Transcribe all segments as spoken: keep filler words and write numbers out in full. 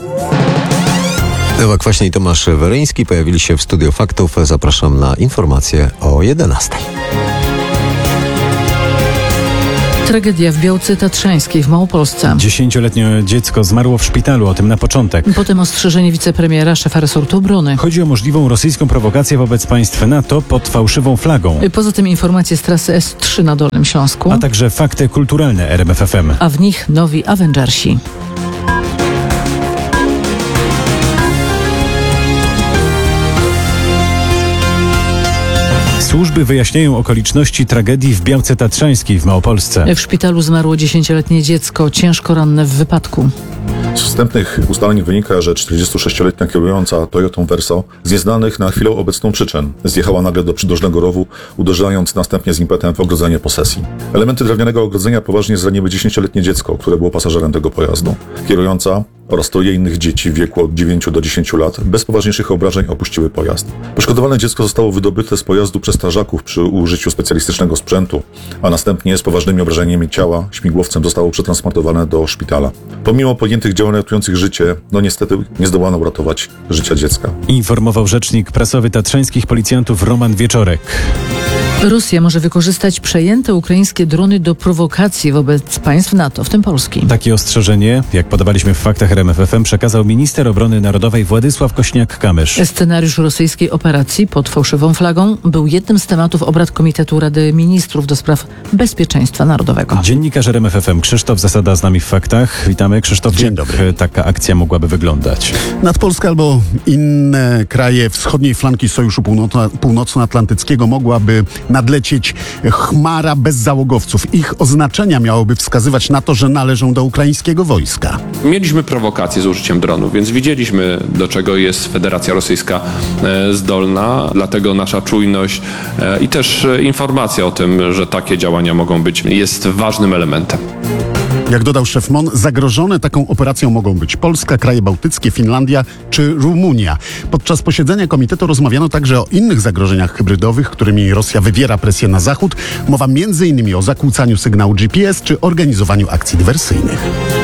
Ewa Kwaśny i Tomasz Weryński pojawili się w Studio Faktów. Zapraszam na informacje o jedenastej. Tragedia w Białce Tatrzańskiej w Małopolsce. Dziesięcioletnie dziecko zmarło w szpitalu, o tym na początek. Potem ostrzeżenie wicepremiera, szefa resortu obrony. Chodzi o możliwą rosyjską prowokację wobec państw NATO pod fałszywą flagą. Poza tym informacje z trasy S trzy na Dolnym Śląsku. A także fakty kulturalne R M F F M. A w nich nowi Avengersi. Służby wyjaśniają okoliczności tragedii w Białce Tatrzańskiej w Małopolsce. W szpitalu zmarło dziesięcioletnie dziecko, ciężko ranne w wypadku. Z wstępnych ustaleń wynika, że czterdziestosześcioletnia kierująca Toyotą Verso z nieznanych na chwilę obecną przyczyn zjechała nagle do przydrożnego rowu, uderzając następnie z impetem w ogrodzenie posesji. Elementy drewnianego ogrodzenia poważnie zraniły dziesięcioletnie dziecko, które było pasażerem tego pojazdu. Kierująca oraz troje innych dzieci w wieku od dziewięciu do dziesięciu lat bez poważniejszych obrażeń opuściły pojazd. Poszkodowane dziecko zostało wydobyte z pojazdu przez strażaków przy użyciu specjalistycznego sprzętu, a następnie z poważnymi obrażeniami ciała śmigłowcem zostało przetransportowane do szpitala. Pomimo podjętych działań ratujących życie, no niestety nie zdołano uratować życia dziecka. Informował rzecznik prasowy tatrzańskich policjantów Roman Wieczorek. Rosja może wykorzystać przejęte ukraińskie drony do prowokacji wobec państw NATO, w tym Polski. Takie ostrzeżenie, jak podawaliśmy w faktach R M F F M, przekazał minister obrony narodowej Władysław Kośniak-Kamysz. Scenariusz rosyjskiej operacji pod fałszywą flagą był jednym z tematów obrad Komitetu Rady Ministrów do spraw bezpieczeństwa narodowego. Dziennikarz R M F F M Krzysztof Zasada z nami w faktach. Witamy. Krzysztof, dzień jak dobry. Taka akcja mogłaby wyglądać? Nad Polskę albo inne kraje wschodniej flanki Sojuszu Północno- Północnoatlantyckiego mogłaby nadlecieć chmara bezzałogowców. Ich oznaczenia miałoby wskazywać na to, że należą do ukraińskiego wojska. Mieliśmy prowokację z użyciem dronów, więc widzieliśmy, do czego jest Federacja Rosyjska e, zdolna, dlatego nasza czujność e, i też e, informacja o tym, że takie działania mogą być, jest ważnym elementem. Jak dodał szef M O N, zagrożone taką operacją mogą być Polska, kraje bałtyckie, Finlandia czy Rumunia. Podczas posiedzenia komitetu rozmawiano także o innych zagrożeniach hybrydowych, którymi Rosja wywiera presję na Zachód. Mowa między innymi o zakłócaniu sygnału G P S czy organizowaniu akcji dywersyjnych.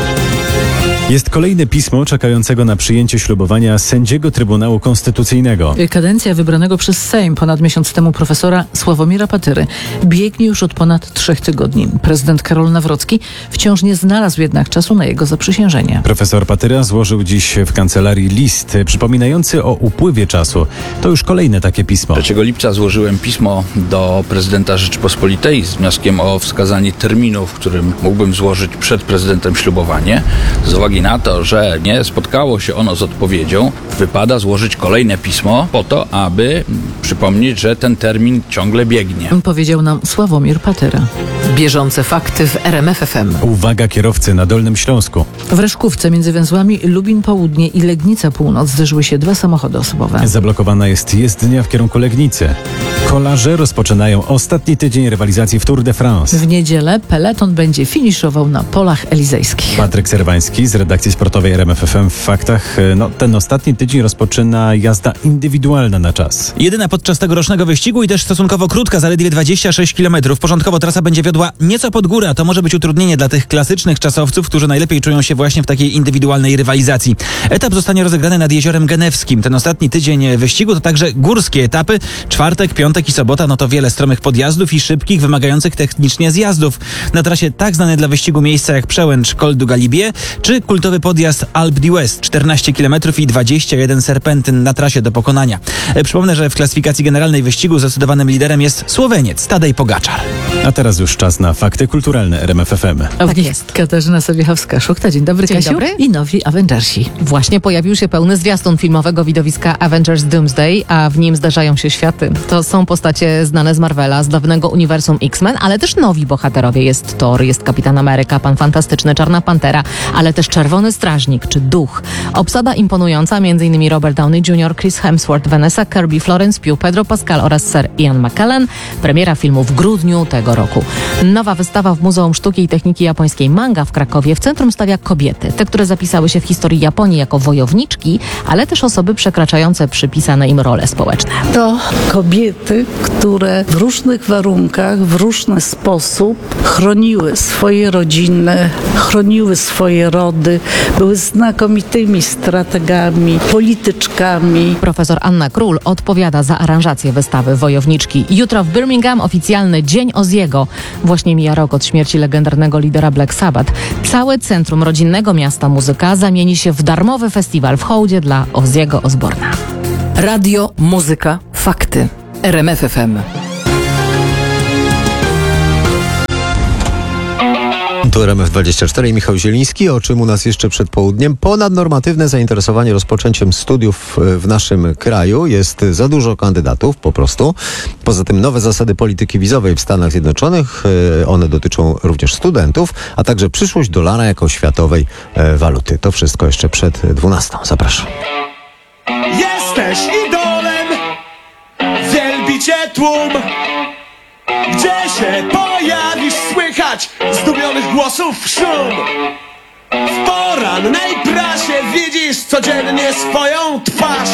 Jest kolejne pismo czekającego na przyjęcie ślubowania sędziego Trybunału Konstytucyjnego. Kadencja wybranego przez Sejm ponad miesiąc temu profesora Sławomira Patyry biegnie już od ponad trzech tygodni. Prezydent Karol Nawrocki wciąż nie znalazł jednak czasu na jego zaprzysiężenie. Profesor Patyra złożył dziś w kancelarii list przypominający o upływie czasu. To już kolejne takie pismo. trzeciego lipca złożyłem pismo do prezydenta Rzeczypospolitej z wnioskiem o wskazanie terminu, w którym mógłbym złożyć przed prezydentem ślubowanie. Z uwagi na to, że nie spotkało się ono z odpowiedzią, wypada złożyć kolejne pismo po to, aby przypomnieć, że ten termin ciągle biegnie. Powiedział nam Sławomir Patyra. Bieżące fakty w R M F F M. Uwaga kierowcy na Dolnym Śląsku. W Reszkówce między węzłami Lubin Południe i Legnica Północ zderzyły się dwa samochody osobowe. Zablokowana jest jezdnia w kierunku Legnicy. Kolarze rozpoczynają ostatni tydzień rywalizacji w Tour de France. W niedzielę peleton będzie finiszował na Polach Elizejskich. Patryk Serwański z redakcji sportowej R M F F M w faktach. No, ten ostatni tydzień rozpoczyna jazda indywidualna na czas. Jedyna podczas tegorocznego wyścigu i też stosunkowo krótka, zaledwie dwadzieścia sześć kilometrów. Początkowo trasa będzie wiodła nieco pod górę, a to może być utrudnienie dla tych klasycznych czasowców, którzy najlepiej czują się właśnie w takiej indywidualnej rywalizacji. Etap zostanie rozegrany nad Jeziorem Genewskim. Ten ostatni tydzień wyścigu to także górskie etapy. Czwartek, piątek i sobota no to wiele stromych podjazdów i szybkich, wymagających technicznie zjazdów. Na trasie tak znane dla wyścigu miejsca jak przełęcz Col du Galibier czy kultowy podjazd Alpe d'Huez. czternaście kilometrów i dwadzieścia jeden serpentyn na trasie do pokonania. E, przypomnę, że w klasyfikacji generalnej wyścigu zdecydowanym liderem jest Słoweniec Tadej Pogaczar. A teraz już czas na fakty kulturalne R M F F M. A w Tak nich jest. Katarzyna Sobiechowska-Szuchta. Dzień dobry, Dzień Kasiu. dobry. I nowi Avengersi. Właśnie pojawił się pełny zwiastun filmowego widowiska Avengers Doomsday, a w nim zdarzają się światy. To są postacie znane z Marvela, z dawnego uniwersum X-Men, ale też nowi bohaterowie. Jest Thor, jest Kapitan Ameryka, Pan Fantastyczny, Czarna Pantera, ale też Czerwony Strażnik czy Duch. Obsada imponująca, m.in. Robert Downey junior, Chris Hemsworth, Vanessa Kirby, Florence Pugh, Pedro Pascal oraz Sir Ian McKellen. Premiera filmu w grudniu tego roku. Nowa wystawa w Muzeum Sztuki i Techniki Japońskiej Manga w Krakowie w centrum stawia kobiety. Te, które zapisały się w historii Japonii jako wojowniczki, ale też osoby przekraczające przypisane im role społeczne. To kobiety kobiety, które w różnych warunkach, w różny sposób chroniły swoje rodziny, chroniły swoje rody, były znakomitymi strategami, polityczkami. Profesor Anna Król odpowiada za aranżację wystawy Wojowniczki. Jutro w Birmingham oficjalny Dzień Ozziego. Właśnie mija rok od śmierci legendarnego lidera Black Sabbath. Całe centrum rodzinnego miasta muzyka zamieni się w darmowy festiwal w hołdzie dla Ozziego Osborna. Radio, muzyka, fakty. R M F F M. Tu R M F dwadzieścia cztery i Michał Zieliński. O czym u nas jeszcze przed południem? Ponadnormatywne zainteresowanie rozpoczęciem studiów w naszym kraju. Jest za dużo kandydatów po prostu. Poza tym nowe zasady polityki wizowej w Stanach Zjednoczonych. One dotyczą również studentów, a także przyszłość dolara jako światowej waluty. To wszystko jeszcze przed dwunastą. Zapraszam. Jesteś idolem, wielbi cię tłum. Gdzie się pojawisz, słychać zdumionych głosów szum. W porannej prasie widzisz codziennie swoją twarz.